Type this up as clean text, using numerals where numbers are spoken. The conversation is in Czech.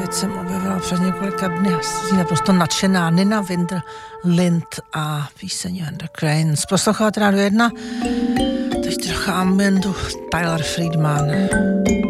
teď jsem objevila před několika dny a jsem naprosto nadšená. Nina Winterlind a píseň And the Cranes. Posloucháte Rádio 1, teď trocha ambientu Tyler Friedman.